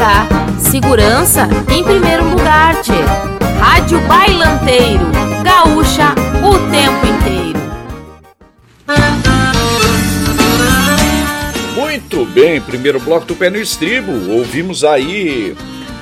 RH. Segurança em primeiro lugar, tchê. Rádio Bailanteiro, gaúcha o tempo inteiro. Muito bem, primeiro bloco do Pé no Estribo. Ouvimos aí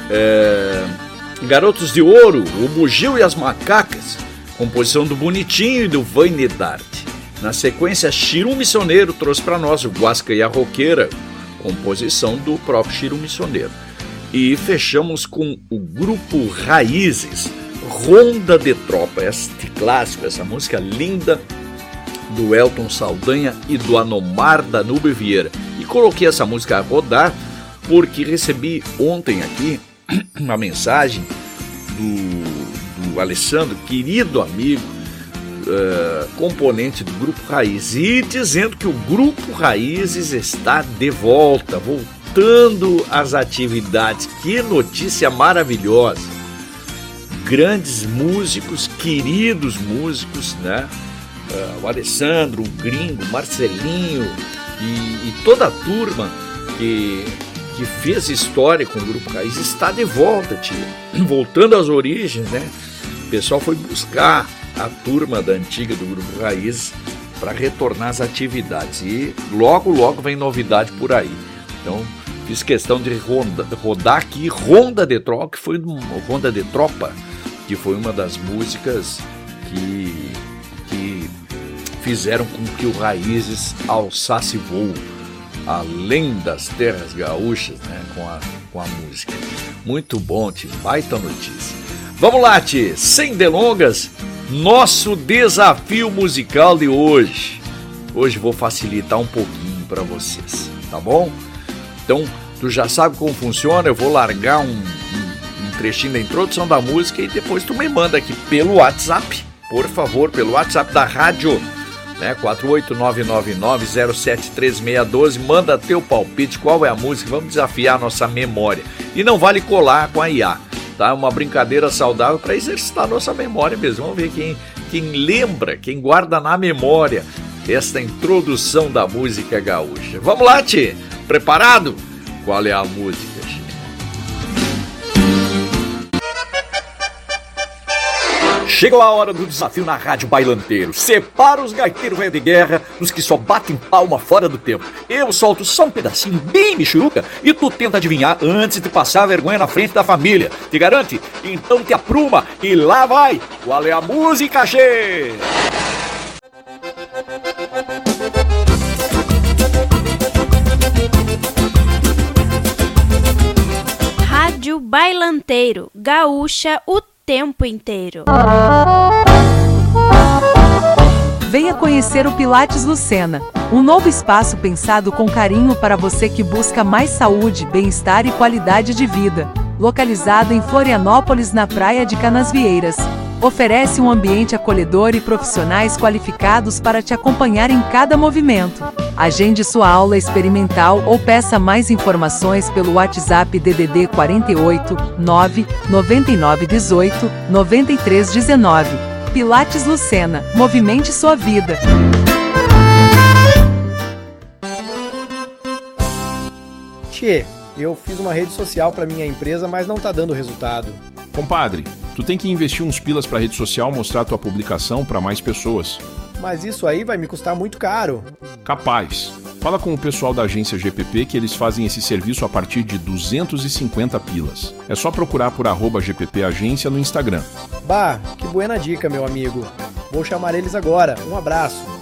Garotos de Ouro, o Bugio e as Macacas, composição do Bonitinho e do Vainidade. Na sequência, Chiru Missioneiro trouxe para nós o Guasca e a Roqueira, composição do próprio Chiru Missioneiro. E fechamos com o grupo Raízes, Ronda de Tropa, este clássico, essa música linda do Elton Saldanha e do Anomar Danube Vieira. E coloquei essa música a rodar porque recebi ontem aqui uma mensagem do Alessandro, querido amigo, componente do Grupo Raízes, e dizendo que o Grupo Raízes está de volta, voltando às atividades. Que notícia maravilhosa! Grandes músicos, queridos músicos, né? O Alessandro, o Gringo, o Marcelinho e toda a turma que fez história com o Grupo Raízes está de volta, tio. Voltando às origens, né? O pessoal foi buscar a turma da antiga do Grupo Raízes para retornar às atividades. E logo, logo vem novidade por aí. Então, fiz questão de rodar aqui Ronda de Tropa, que foi uma das músicas que fizeram com que o Raízes alçasse voo além das terras gaúchas, né, com a música. Muito bom, tio, baita notícia. Vamos lá, tio, sem delongas, nosso desafio musical de hoje. Hoje vou facilitar um pouquinho para vocês, tá bom? Então, tu já sabe como funciona, eu vou largar um trechinho da introdução da música e depois tu me manda aqui pelo WhatsApp, por favor, pelo WhatsApp da rádio, né, 48999073612, manda teu palpite, qual é a música, vamos desafiar a nossa memória. E não vale colar com a IA, tá? É uma brincadeira saudável para exercitar a nossa memória mesmo. Vamos ver quem lembra, quem guarda na memória esta introdução da música gaúcha. Vamos lá, tchê, preparado? Qual é a música? Chegou a hora do desafio na Rádio Bailanteiro. Separa os gaiteiros velho de guerra dos que só batem palma fora do tempo. Eu solto só um pedacinho bem michuruca e tu tenta adivinhar antes de passar a vergonha na frente da família. Te garante? Então te apruma e lá vai! Qual é a música, che? Rádio Bailanteiro, gaúcha o tempo inteiro. Venha conhecer o Pilates Lucena, um novo espaço pensado com carinho para você que busca mais saúde, bem-estar e qualidade de vida. Localizado em Florianópolis, na Praia de Canasvieiras. Oferece um ambiente acolhedor e profissionais qualificados para te acompanhar em cada movimento. Agende sua aula experimental ou peça mais informações pelo WhatsApp DDD 48 9 99 18 93 19. Pilates Lucena, movimente sua vida. Tchê, eu fiz uma rede social para minha empresa, mas não tá dando resultado. Compadre, tu tem que investir uns pilas pra rede social, mostrar tua publicação para mais pessoas. Mas isso aí vai me custar muito caro. Capaz. Fala com o pessoal da agência GPP que eles fazem esse serviço a partir de 250 pilas. É só procurar por @GPP Agência no Instagram. Bah, que buena dica, meu amigo. Vou chamar eles agora. Um abraço.